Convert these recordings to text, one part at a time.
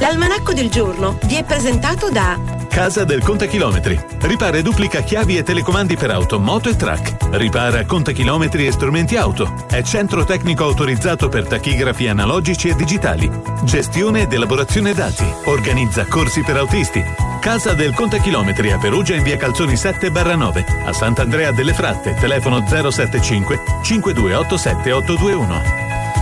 L'almanacco del giorno vi è presentato da Casa del Contachilometri. Ripara e duplica chiavi e telecomandi per auto, moto e track. Ripara contachilometri e strumenti auto. È centro tecnico autorizzato per tachigrafi analogici e digitali. Gestione ed elaborazione dati. Organizza corsi per autisti. Casa del Contachilometri a Perugia in via Calzoni 7/9. A Sant'Andrea delle Fratte, telefono 075 5287 821.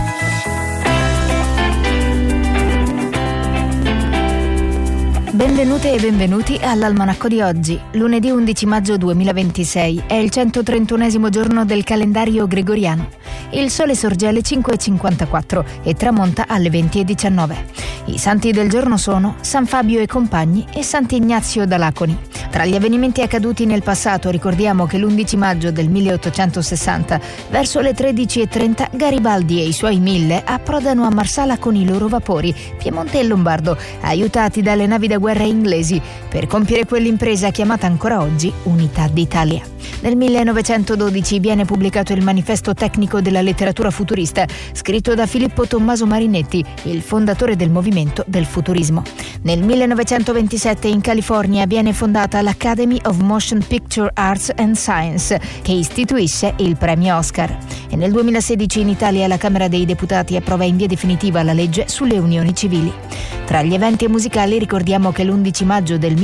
Benvenute e benvenuti all'Almanacco di oggi, lunedì 11 maggio 2026, è il 131esimo giorno del calendario gregoriano. Il sole sorge alle 5:54 e tramonta alle 20:19. I santi del giorno sono San Fabio e compagni e Sant'Ignazio da Laconi. Tra gli avvenimenti accaduti nel passato ricordiamo che l'11 maggio del 1860, verso le 13:30, Garibaldi e i suoi 1000 approdano a Marsala con i loro vapori, Piemonte e Lombardo, aiutati dalle navi da guerra inglesi, per compiere quell'impresa chiamata ancora oggi Unità d'Italia. Nel 1912 viene pubblicato il Manifesto tecnico della letteratura futurista, scritto da Filippo Tommaso Marinetti, il fondatore del movimento del futurismo. Nel 1927 in California viene fondata l'Academy of Motion Picture Arts and Science, che istituisce il premio Oscar. E nel 2016 in Italia la Camera dei Deputati approva in via definitiva la legge sulle unioni civili. Tra gli eventi musicali ricordiamo che l'11 maggio del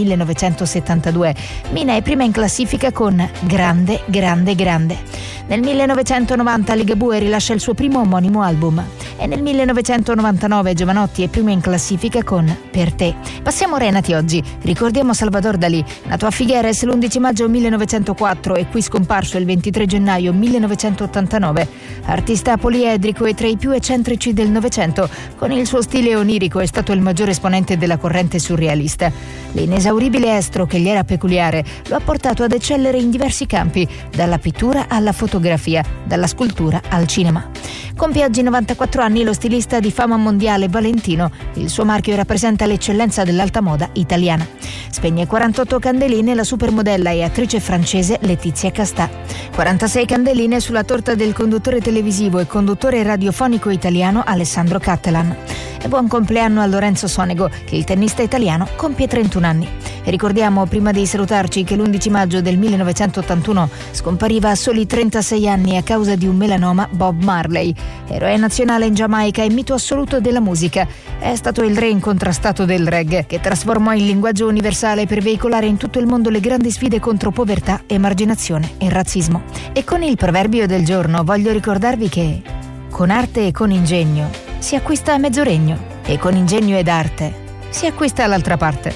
1972 Mina è prima in classifica con Grande, grande, grande. Nel 1990 Ligabue rilascia il suo primo omonimo album e nel 1999 Giovanotti è primo in classifica con Per te. Passiamo Renati oggi. Ricordiamo Salvador Dalì, nato a Figueres l'11 maggio 1904 e qui scomparso il 23 gennaio 1989. Artista poliedrico e tra i più eccentrici del Novecento, con il suo stile onirico è stato il maggiore esponente della corrente surrealista. L'inesauribile estro che gli era peculiare lo ha portato ad eccellere in diversi campi, dalla pittura alla fotografia, dalla scultura al cinema. Compie oggi 94 anni lo stilista di fama mondiale Valentino. Il suo marchio rappresenta l'eccellenza dell'alta moda italiana. Spegne 48 candeline la supermodella e attrice francese Letizia Castà. 46 candeline sulla torta del conduttore televisivo e conduttore radiofonico italiano Alessandro Cattelan. E buon compleanno a Lorenzo Sonego, che il tennista italiano compie 31 anni. E ricordiamo, prima di salutarci, che l'11 maggio del 1981 scompariva a soli 36 anni a causa di un melanoma Bob Marley. Eroe nazionale in Giamaica e mito assoluto della musica. È stato il re incontrastato del reggae, che trasformò il linguaggio universale per veicolare in tutto il mondo le grandi sfide contro povertà, emarginazione e razzismo. E con il proverbio del giorno voglio ricordarvi che con arte e con ingegno si acquista mezzo regno e con ingegno ed arte si acquista l'altra parte.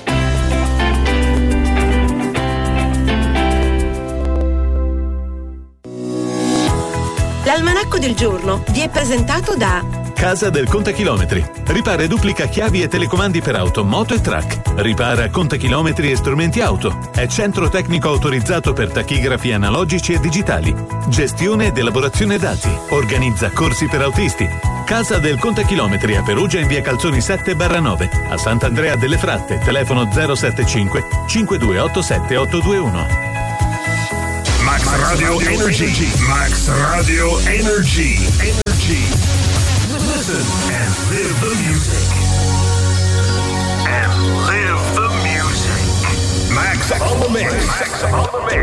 L'almanacco del giorno vi è presentato da Casa del Contachilometri. Ripara e duplica chiavi e telecomandi per auto, moto e track. Ripara contachilometri e strumenti auto. È centro tecnico autorizzato per tachigrafi analogici e digitali. Gestione ed elaborazione dati. Organizza corsi per autisti. Casa del Contachilometri a Perugia in via Calzoni 7/9. A Sant'Andrea delle Fratte, telefono 075 5287 821. Max Radio Energy. Max Radio Energy. Listen and live the music. And live the music. Max on the mix.